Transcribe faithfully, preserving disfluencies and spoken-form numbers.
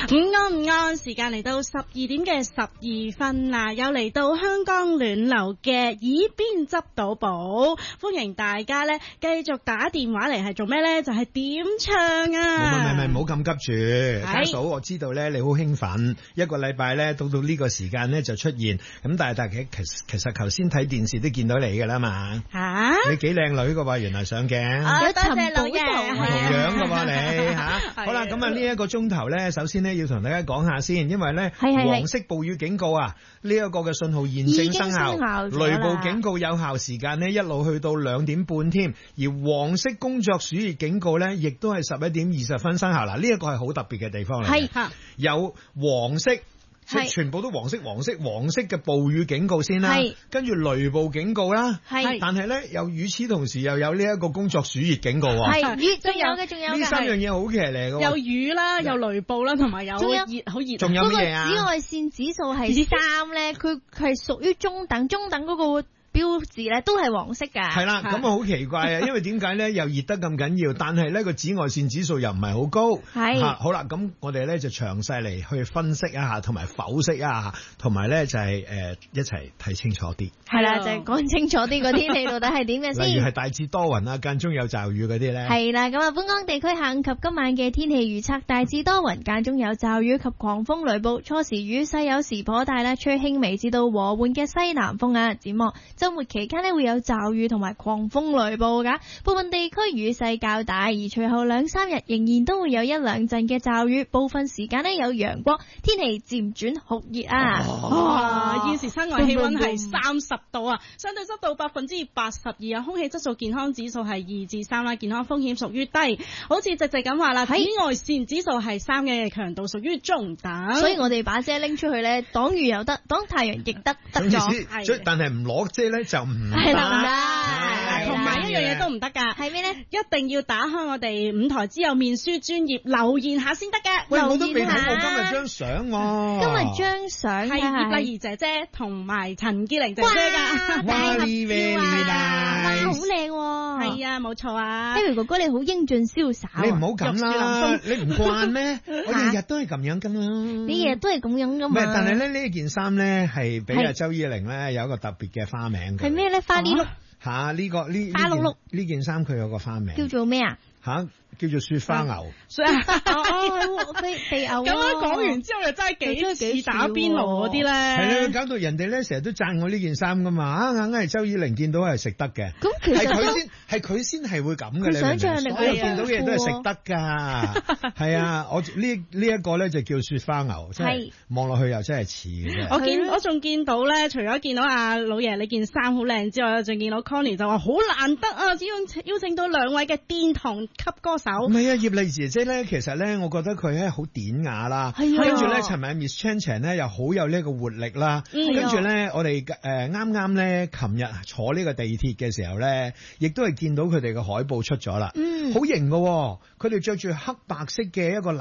午安午安，時間嚟到十二點嘅十二分啦，又嚟到香江暖流嘅耳邊執到寶，歡迎大家咧繼續打電話嚟，係做咩咧？就係、是、點唱啊！ 唔係唔係唔好咁急住，家嫂我知道咧你好興奮，一個禮拜咧到到呢個時間咧就出現，咁但係但係其實其實頭先睇電視都見到你㗎啦嘛嚇，啊、你幾靚女㗎喎，原來上鏡， 啊、多謝老爺， 同樣㗎喎你嚇，好啦，咁啊呢一個鐘頭咧，首先咧要同大家講下先，因為咧黃色暴雨警告啊，呢、這、一個嘅信號現正生效，雷暴警告有效時間呢一路去到兩點半添，而黃色工作暑熱警告咧亦都係十一點二十分生效。嗱，呢一個係好特別嘅地方嚟嘅，有黃色。即全部都黃色、黃色、黃色嘅暴雨警告先啦，跟住雷暴警告啦，但係咧又與此同時又有呢一個工作暑熱警告喎， 係雨仲有嘅，仲有嘅， 呢三樣嘢好騎呢嘅， 有雨啦，有雷暴啦，同埋有熱好熱， 仲有乜嘢啊？ 嗰個紫外線指數係三咧，佢佢係屬於中等，中等嗰個標誌咧都係黃色㗎。係啦，咁啊好奇怪啊，因為點解咧又熱得咁緊要，但係咧個紫外線指數又唔係好高。係、啊、好啦，咁我哋咧就詳細嚟去分析一下，同埋剖析一下，同埋咧就係、是、誒、呃、一齊睇清楚啲。 係啦，就係、是、講清楚啲個天氣到底係點嘅先。 例如係大致多雲啊，間中有驟雨嗰啲咧。 係啦，咁啊，本港地區下午及今晚嘅天氣預測大致多雲，間中有驟雨及狂風雷暴，初時雨勢有時頗大啦，吹輕微至到和緩嘅西南風啊。展望周末期間呢會有驟雨同埋狂風雷暴噶，部分地區雨勢較大，而隨後兩三日仍然都會有一兩陣嘅驟雨，部分時間呢有陽光，天氣漸轉酷熱啊！ 哇，現時室外氣溫係三十度啊，相對濕度百分之八十二啊，空氣質素健康指數係二至三啦，健康風險屬於低。好似直直咁話啦，紫外線指數係三嘅，強度屬於中等。 所以我哋把遮拎出去咧，擋雨又得，擋太陽亦得，得咗。 但係唔攞遮咧就唔係啦， 同埋一樣嘢都唔得㗎，係咩咧？一定要打開我哋五台之友面書專頁留言下先得嘅。 喂，我都未睇過今日張相喎。 今日張相係葉麗儀姐姐同埋陳潔玲姐姐㗎。 哇，very nice， 好靚喎。 係啊，冇錯啊。 Harry哥哥你好英俊瀟灑。 你唔好咁啦，你唔慣咩？我日日都係咁樣㗎啦。 你日日都係咁樣㗎嘛？ 唔係，但係咧呢件衫咧係俾阿周依玲咧有一個特別嘅花名。 係咩咧？花呢碌吓，呢個呢花碌碌呢件衫佢有個花名， 叫做咩啊？ 吓，叫做雪花牛。 雪哦，飛飛牛。 咁樣講完之後又真係幾似打邊爐嗰啲咧。 係啦，搞到人哋咧成日都讚我呢件衫噶嘛，啊硬係周依玲見到係食得嘅。咁其實係佢先係佢先係會咁嘅，你想象力，所有見到嘅嘢都係食得噶。係啊，我呢呢一個咧就叫雪花牛，真係望落去又真係似嘅。 我見我仲見到咧，除咗見到阿老爺你件衫好靚之外，仲見到 Connie 就話好難得啊，只要邀請到兩位嘅殿堂級歌手。唔係啊，葉麗姐姐咧，其實咧，我覺得佢咧好典雅啦，跟住咧，尋日 Miss Chan Chan 咧又好有呢個活力啦，跟住咧，我哋誒啱啱咧，琴日坐呢個地鐵嘅時候咧，亦都係見到佢哋嘅海報出咗啦，嗯，好型㗎喎，佢哋着住黑白色嘅一個